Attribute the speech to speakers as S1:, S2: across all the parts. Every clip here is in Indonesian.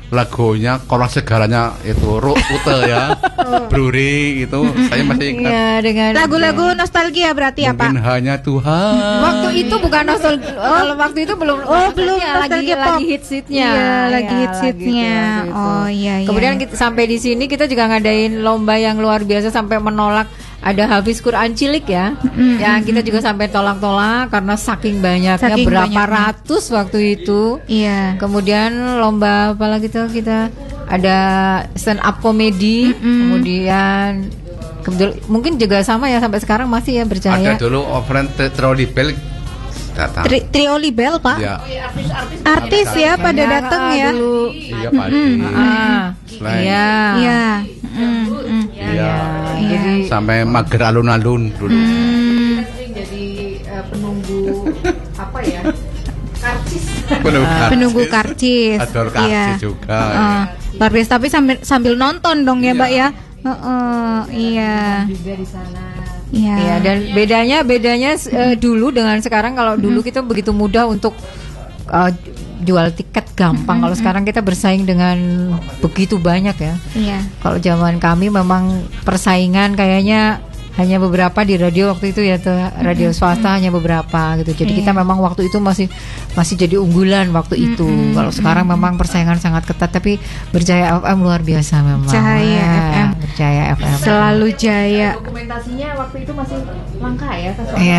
S1: lagunya Kolah Segalanya itu Rute ya. Bruri itu saya masih ingat.
S2: Iya, dengan
S3: lagu-lagu nostalgia berarti ya Pak?
S1: Mungkin hanya Tuhan.
S2: Waktu itu bukan nostalgia. Kalau waktu itu belum.
S3: Belum nostalgia pop.
S2: Lagi hits-hitsnya.
S3: Iya, lagi hits-hitsnya.
S2: Oh
S3: iya.
S2: Kemudian sampai di sini kita juga ngadain lomba yang luar biasa sampai menolak. Ada Hafiz Quran cilik ya, yang kita juga sampai tolak-tolak karena saking banyaknya, berapa ratus waktu itu.
S3: Iya.
S2: Kemudian lomba apa lagi tuh kita ada stand up comedy, kemudian mungkin juga sama ya sampai sekarang masih ya berjaya.
S1: Ada dulu offline Trolli Bell datang.
S3: Trioli Bell Pak.
S1: Ya.
S3: Artis ya pada datang ya.
S1: Iya Pak.
S2: Iya.
S3: Iya.
S1: Iya.
S2: Jadi
S1: sampai mager alun-alun dulu.
S2: Jadi penunggu apa ya? Karcis.
S3: Penunggu karcis.
S1: Adol karcis juga.
S3: Luar biasa, tapi sambil nonton dong ya Mbak ya. Iya.
S2: Juga di sana.
S3: Iya.
S2: Ya, dan bedanya dulu dengan sekarang. Kalau dulu kita begitu mudah untuk jual tiket gampang. Kalau sekarang kita bersaing dengan begitu banyak ya.
S3: Iya.
S2: Kalau zaman kami memang persaingan kayaknya hanya beberapa di radio waktu itu ya, radio swasta hanya beberapa gitu. Jadi kita memang waktu itu masih jadi unggulan waktu itu. Kalau sekarang memang persaingan sangat ketat, tapi Berjaya FM luar biasa memang. Berjaya FM.
S3: Selalu jaya.
S2: Dokumentasinya waktu itu masih langka ya.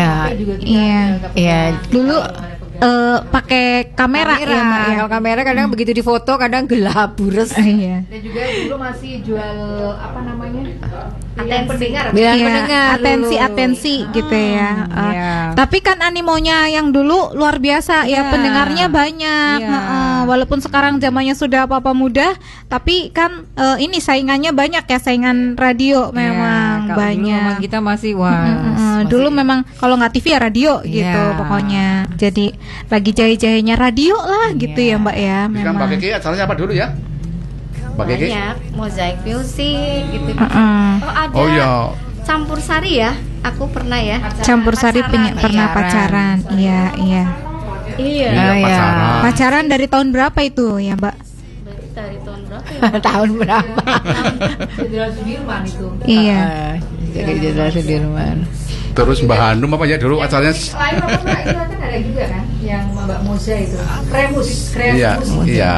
S3: Iya. Dulu pakai kamera ya Mbak ya.
S2: Kalau kamera kadang begitu difoto kadang gelap bures.
S3: Iya.
S2: Dan juga dulu masih jual apa namanya?
S3: Pendengar. Atensi gitu ya. Tapi kan animonya yang dulu luar biasa ya, pendengarnya banyak. Walaupun sekarang zamannya sudah apa-apa mudah, tapi kan ini saingannya banyak ya, saingan radio memang banyak.
S2: Dulu memang kita masih
S3: dulu memang kalau nggak TV ya radio gitu pokoknya. Jadi lagi jaya-jayanya radio lah gitu ya Mbak ya.
S1: Memang. Mbak Kiki acaranya apa dulu ya?
S4: Banyak, mozaik music gitu. Ada campur sari ya, aku pernah ya.
S3: Campur sari pernah pacaran. Iya. Pacaran dari tahun berapa itu ya Mbak?
S4: Dari tahun berapa?
S2: Tahun berapa? Jenderal Sudirman itu.
S3: Iya.
S2: Jadi Jenderal Sudirman.
S1: Terus Mbak Hanum apa ya dulu acaranya?
S2: Lain apa Mbak? Itu kan ada juga kan yang Mbak Moza itu. Kremus.
S1: Iya.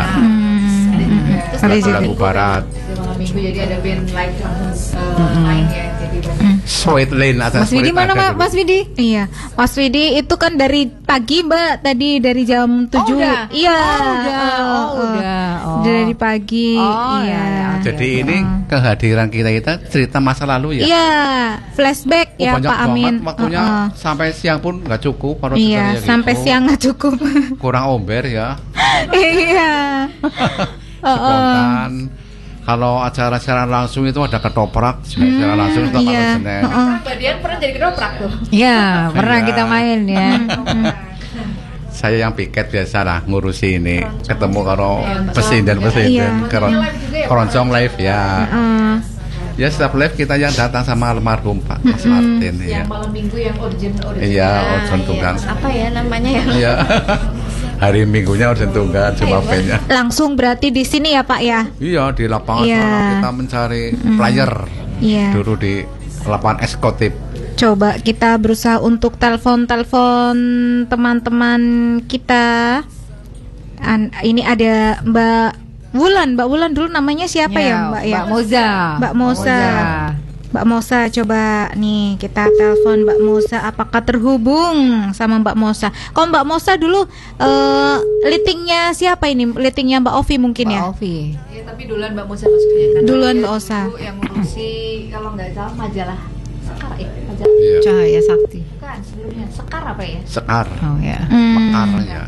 S1: Lagu barat.
S2: Malam minggu jadi ada band live lain ya. Jadi
S1: Sweet Lane atas.
S2: Mas Widi mana Mas Widi?
S3: Iya, Mas Widi itu kan dari pagi Mbak, tadi dari jam 7. Iya.
S2: Udah.
S3: Dari pagi. Iya.
S1: Jadi ini kehadiran kita cerita masa lalu ya.
S3: Iya, flashback ya Pak Amin.
S1: Waktunya sampai siang pun nggak cukup.
S3: Iya, sampai siang nggak cukup.
S1: Kurang omber ya.
S3: Iya.
S1: Spontan. Kalau acara secara langsung itu ada ketoprak, secara langsung itu kalau Senin.
S4: Mbak pernah jadi ketoprak tuh?
S2: Iya, pernah kita main ya.
S1: Saya yang piket biasa lah ngurusi ini, ketemu kalau presiden keroncong live ya. Ya setiap live kita yang datang sama almarhum Pak Mas Martin ya.
S2: Yang malam minggu yang urgent.
S1: Iya, urgent tunggal.
S4: Apa ya namanya ya?
S1: Iya. Hari Minggunya urgent tunggal cuma bandnya.
S3: Langsung berarti di sini ya Pak ya?
S1: Iya, di lapangan sana kita mencari player.
S3: Iya.
S1: Dulu di lapangan eksekutif.
S3: Coba kita berusaha untuk telepon teman-teman kita. Ini ada Mbak Wulan dulu namanya siapa ya Mbak ya? Mbak Moza, coba nih kita telepon Mbak Moza. Apakah terhubung sama Mbak Moza? Kalau Mbak Moza dulu leadingnya siapa ini? Leadingnya Mbak Ovi mungkin ya?
S2: Mbak Ovi. Ya, tapi duluan Mbak Moza maksudnya.
S3: Duluan Mbak Moza.
S2: Yang ngurusi kalau nggak salah majalah Sekar ya? Majalah Cahaya Sakti.
S4: Bukan, sebelumnya Sekar apa ya?
S1: Sekar.
S2: Oh ya.
S1: Mekar ya.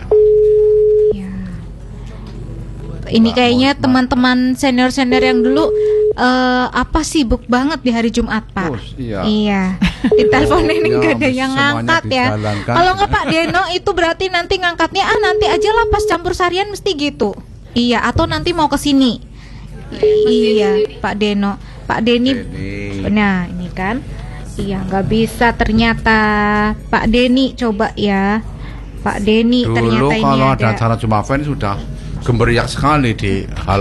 S3: Ini kayaknya teman-teman senior yang dulu sibuk banget di hari Jumat Pak. Iya. Di telepon ini nggak ada yang ngangkat ya. Kalau nggak Pak Deno itu berarti nanti ngangkatnya nanti aja lah pas campur sarian mesti gitu. Iya, atau nanti mau ke sini. Iya, Pak Deno, Pak Deni. Nah ini kan, iya nggak bisa ternyata Pak Deni, coba ya Pak Deni.
S1: Dulu
S3: ternyata ini
S1: kalau
S3: ada
S1: acara Jumafen sudah gemberiak sekali di hal